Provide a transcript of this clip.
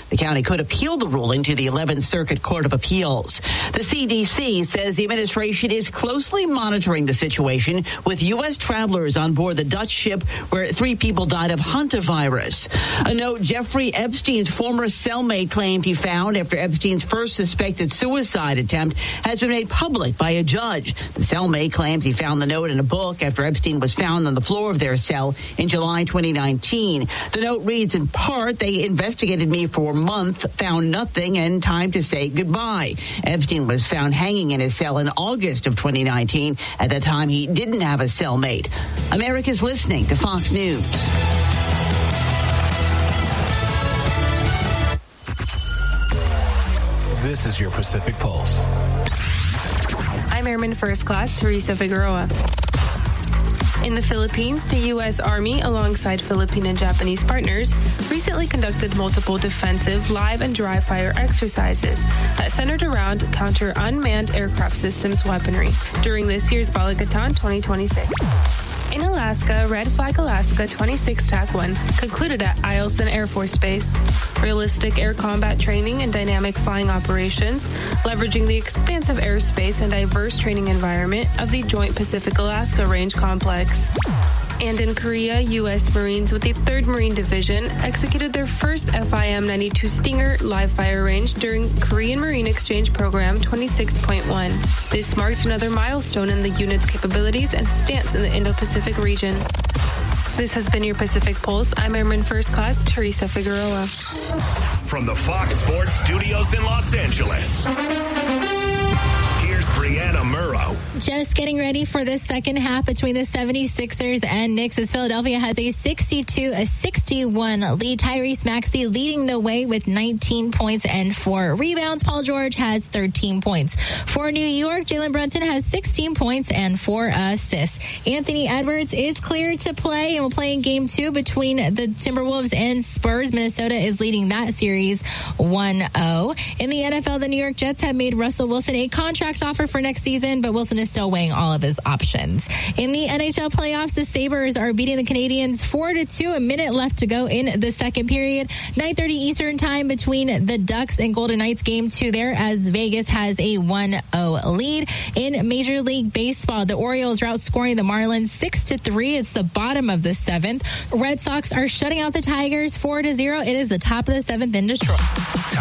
The county could appeal the ruling to the 11th Circuit Court of Appeals. The CDC says the administration is closely monitoring the situation with U.S. travelers on board the Dutch ship where 3 people died of hantavirus. A note Jeffrey Epstein's former cellmate claimed he found after Epstein's first suspected suicide attempt has been made public by a judge. The cellmate claims he found the note in a book after Epstein was found on the floor of their cell in July 2019. The note reads in part, "They investigated me for a month, found nothing, and time to say goodbye." Epstein was found hanging in his cell in August of 2019. At that time, he didn't have a cellmate. America's listening to Fox News. This is your Pacific Pulse. I'm Airman First Class Teresa Figueroa. In the Philippines, the U.S. Army, alongside Philippine and Japanese partners, recently conducted multiple defensive live and dry fire exercises that centered around counter unmanned aircraft systems weaponry during this year's Balikatan 2026. In Alaska, Red Flag Alaska 26 TAC 1 concluded at Eielson Air Force Base. Realistic air combat training and dynamic flying operations, leveraging the expansive airspace and diverse training environment of the Joint Pacific Alaska Range Complex. And in Korea, U.S. Marines with the 3rd Marine Division executed their first FIM-92 Stinger live fire range during Korean Marine Exchange Program 26.1. This marked another milestone in the unit's capabilities and stance in the Indo-Pacific region. This has been your Pacific Pulse. I'm Airman First Class Teresa Figueroa. From the Fox Sports Studios in Los Angeles, here's Brianna Murrow. Just getting ready for the second half between the 76ers and Knicks as Philadelphia has a 62-61 lead. Tyrese Maxey leading the way with 19 points and 4 rebounds. Paul George has 13 points. For New York, Jalen Brunson has 16 points and 4 assists. Anthony Edwards is cleared to play and will play in Game 2 between the Timberwolves and Spurs. Minnesota is leading that series 1-0. In the NFL, the New York Jets have made Russell Wilson a contract offer for next season, but Wilson is still weighing all of his options. In the NHL playoffs, the Sabres are beating the Canadiens 4-2. A minute left to go in the second period. 9:30 Eastern time between the Ducks and Golden Knights. Game 2 there as Vegas has a 1-0 lead. In Major League Baseball, the Orioles are outscoring the Marlins 6-3. It's the bottom of the 7th. Red Sox are shutting out the Tigers 4-0. It is the top of the 7th in Detroit.